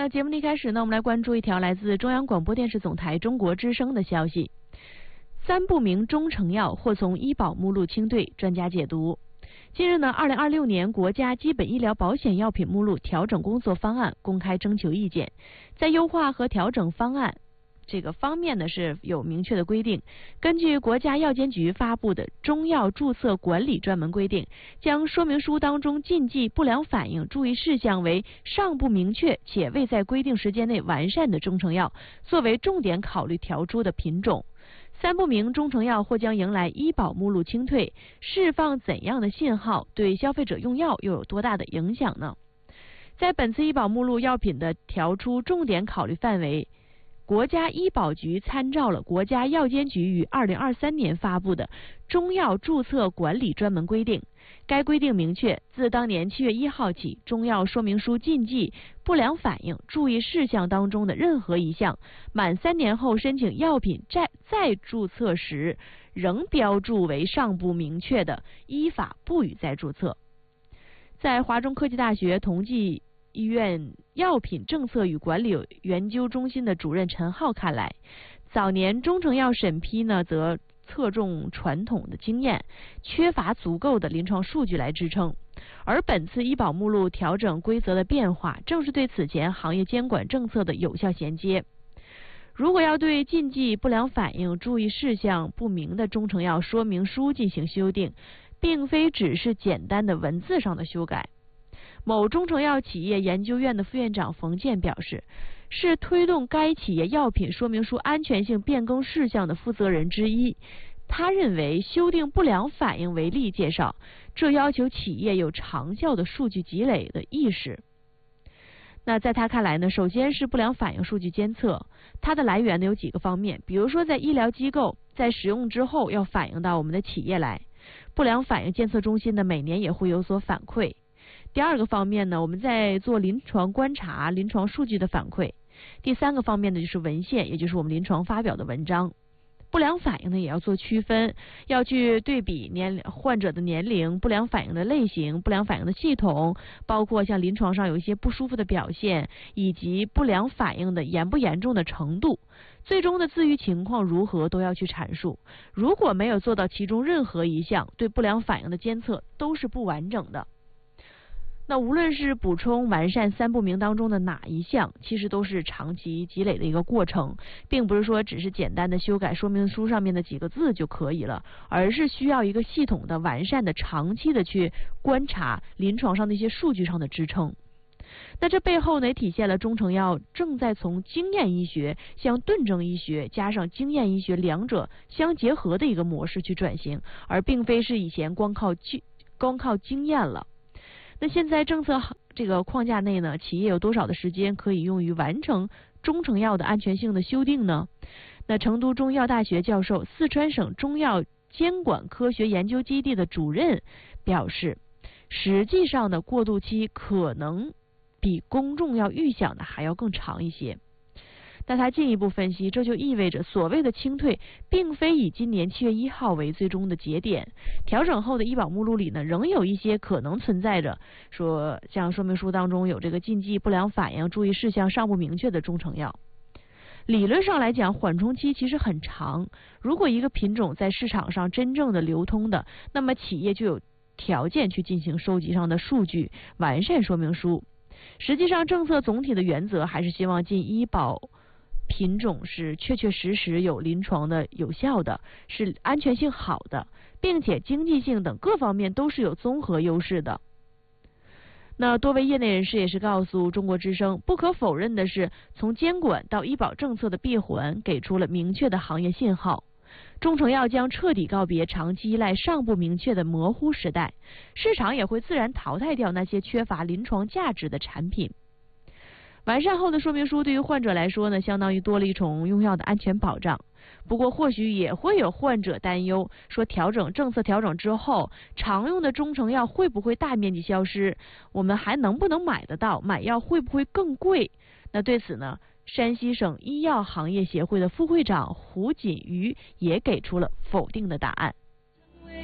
那节目的一开始呢，我们来关注一条来自中央广播电视总台中国之声的消息：三不明中成药或从医保目录清退，专家解读。近日呢，2026年国家基本医疗保险药品目录调整工作方案公开征求意见，在优化和调整方案这个方面呢是有明确的规定。根据国家药监局发布的中药注册管理专门规定，将说明书当中禁忌、不良反应、注意事项为尚不明确且未在规定时间内完善的中成药作为重点考虑调出的品种。三不明中成药或将迎来医保目录清退，释放怎样的信号？对消费者用药又有多大的影响呢？在本次医保目录药品的调出重点考虑范围，国家医保局参照了国家药监局于2023年发布的中药注册管理专门规定。该规定明确，自当年7月1号起，中药说明书禁忌、不良反应、注意事项当中的任何一项，满3年后申请药品再注册时，仍标注为尚不明确的，依法不予再注册。在华中科技大学同济医院药品政策与管理研究中心的主任陈浩看来，早年中成药审批呢，则侧重传统的经验，缺乏足够的临床数据来支撑。而本次医保目录调整规则的变化，正是对此前行业监管政策的有效衔接。如果要对禁忌、不良反应、注意事项不明的中成药说明书进行修订，并非只是简单的文字上的修改。某中成药企业研究院的副院长冯健表示，是推动该企业药品说明书安全性变更事项的负责人之一。他认为，修订不良反应为例介绍，这要求企业有长效的数据积累的意识。那在他看来呢，首先是不良反应数据监测，它的来源呢有几个方面，比如说在医疗机构在使用之后要反映到我们的企业来，不良反应监测中心呢每年也会有所反馈。第二个方面呢，我们在做临床观察、临床数据的反馈。第三个方面呢，就是文献，也就是我们临床发表的文章。不良反应呢也要做区分，要去对比患者的年龄、不良反应的类型、不良反应的系统，包括像临床上有一些不舒服的表现，以及不良反应的严不严重的程度，最终的自愈情况如何都要去阐述。如果没有做到其中任何一项，对不良反应的监测都是不完整的。那无论是补充完善三不明当中的哪一项，其实都是长期积累的一个过程，并不是说只是简单的修改说明书上面的几个字就可以了，而是需要一个系统的、完善的、长期的去观察临床上的一些数据上的支撑。那这背后呢，也体现了中成药正在从经验医学向顿证医学加上经验医学两者相结合的一个模式去转型，而并非是以前光靠经验了。那现在政策这个框架内呢，企业有多少的时间可以用于完成中成药的安全性的修订呢？那成都中医药大学教授、四川省中药监管科学研究基地的主任表示，实际上的过渡期可能比公众要预想的还要更长一些。但他进一步分析，这就意味着所谓的清退并非以今年7月1号为最终的节点，调整后的医保目录里呢，仍有一些可能存在着说像说明书当中有这个禁忌、不良反应、注意事项尚不明确的中成药。理论上来讲，缓冲期其实很长，如果一个品种在市场上真正的流通的，那么企业就有条件去进行收集上的数据，完善说明书。实际上政策总体的原则还是希望进医保品种是确确实实有临床的有效的，是安全性好的，并且经济性等各方面都是有综合优势的。那多位业内人士也是告诉中国之声，不可否认的是，从监管到医保政策的闭环给出了明确的行业信号。中成药将彻底告别长期依赖尚不明确的模糊时代，市场也会自然淘汰掉那些缺乏临床价值的产品。完善后的说明书对于患者来说呢，相当于多了一重用药的安全保障。不过或许也会有患者担忧，说政策调整之后，常用的中成药会不会大面积消失？我们还能不能买得到？买药会不会更贵？那对此呢，山西省医药行业协会的副会长胡锦瑜也给出了否定的答案。